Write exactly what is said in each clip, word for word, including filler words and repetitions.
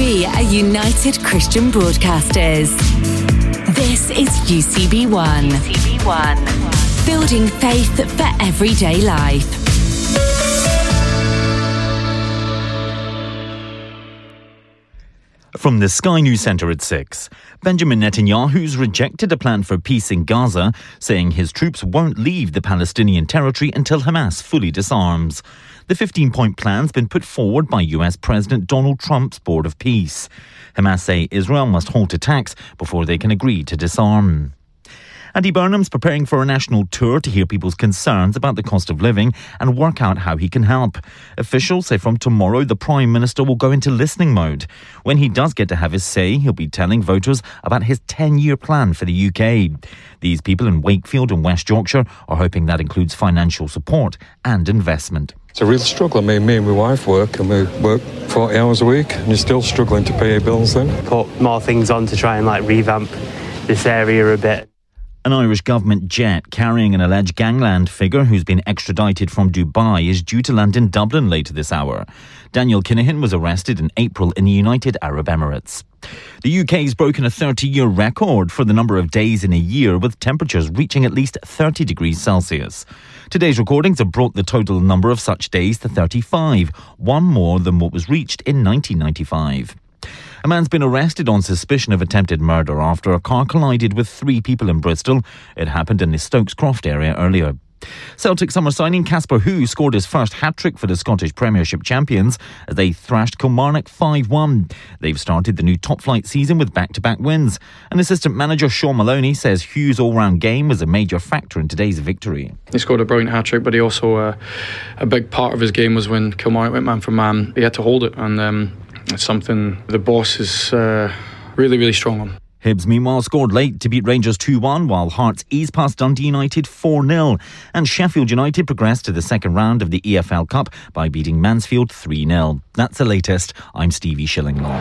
We are United Christian Broadcasters. This is U C B one. U C B one. Building faith for everyday life. From the Sky News Centre at six, Benjamin Netanyahu's rejected a plan for peace in Gaza, saying his troops won't leave the Palestinian territory until Hamas fully disarms. The fifteen-point plan's been put forward by U S President Donald Trump's Board of Peace. Hamas say Israel must halt attacks before they can agree to disarm. Andy Burnham's preparing for a national tour to hear people's concerns about the cost of living and work out how he can help. Officials say from tomorrow the Prime Minister will go into listening mode. When he does get to have his say, he'll be telling voters about his ten-year plan for the U K. These people in Wakefield and West Yorkshire are hoping that includes financial support and investment. It's a real struggle. I mean, me and my wife work and we work forty hours a week and you're still struggling to pay your bills then. Put more things on to try and like revamp this area a bit. An Irish government jet carrying an alleged gangland figure who's been extradited from Dubai is due to land in Dublin later this hour. Daniel Kinahan was arrested in April in the United Arab Emirates. The U K's broken a thirty-year record for the number of days in a year with temperatures reaching at least thirty degrees Celsius. Today's recordings have brought the total number of such days to thirty-five, one more than what was reached in nineteen ninety-five. A man's been arrested on suspicion of attempted murder after a car collided with three people in Bristol. It happened in the Stokes Croft area earlier. Celtic summer signing Casper Hu scored his first hat-trick for the Scottish Premiership champions as they thrashed Kilmarnock five one. They've started the new top-flight season with back-to-back wins. And assistant manager Sean Maloney says Hugh's all-round game was a major factor in today's victory. He scored a brilliant hat-trick, but he also, uh, a big part of his game was when Kilmarnock went man for man. He had to hold it, and um, it's something the boss is uh, really, really strong on. Hibs, meanwhile, scored late to beat Rangers two one, while Hearts eased past Dundee United four nil. And Sheffield United progressed to the second round of the E F L Cup by beating Mansfield three nil. That's the latest. I'm Stevie Shillinglaw.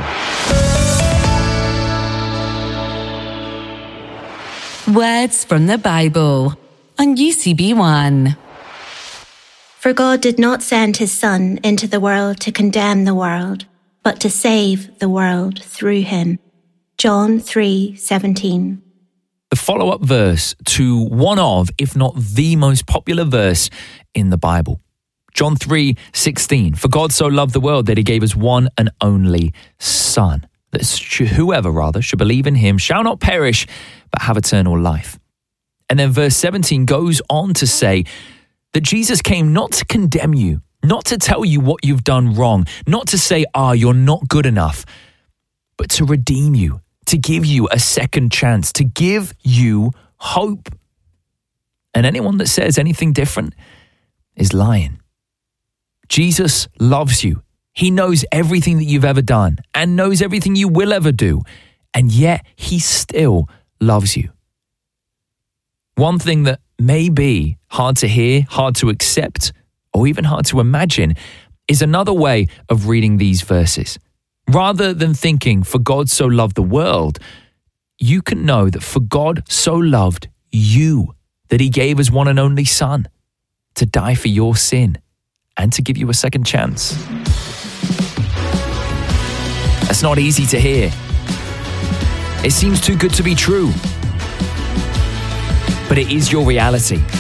Words from the Bible on U C B one. For God did not send his Son into the world to condemn the world, but to save the world through him. John three seventeen. The follow-up verse to one of, if not the most popular verse in the Bible. John three sixteen. For God so loved the world that he gave his one and only Son, that whoever rather should believe in him shall not perish, but have eternal life. And then verse seventeen goes on to say that Jesus came not to condemn you, not to tell you what you've done wrong, not to say, ah, you're not good enough, but to redeem you, to give you a second chance, to give you hope. And anyone that says anything different is lying. Jesus loves you. He knows everything that you've ever done and knows everything you will ever do. And yet he still loves you. One thing that may be hard to hear, hard to accept, or even hard to imagine is another way of reading these verses. Rather than thinking, for God so loved the world, you can know that for God so loved you, that he gave his one and only Son to die for your sin and to give you a second chance. That's not easy to hear. It seems too good to be true. But it is your reality.